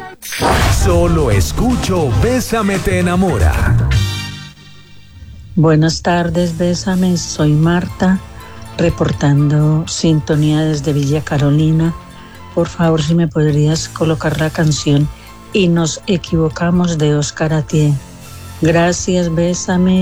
Solo escucho Bésame te enamora. Buenas tardes, Bésame. Soy Marta, reportando sintonía desde Villa Carolina. Por favor, si me podrías colocar la canción Y nos equivocamos de Oscar Atié. Gracias, Bésame.